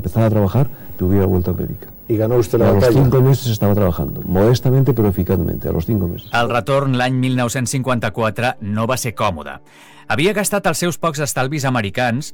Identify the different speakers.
Speaker 1: empezado a trabajar, me hubiera vuelto a América.
Speaker 2: Y ganó usted la
Speaker 1: A los
Speaker 2: batalla.
Speaker 1: 5 meses estaba trabajando, modestamente pero eficazmente, a los 5 meses.
Speaker 3: El retorn l'any 1954 no va ser còmode. Havia gastat els seus pocs estalvis americans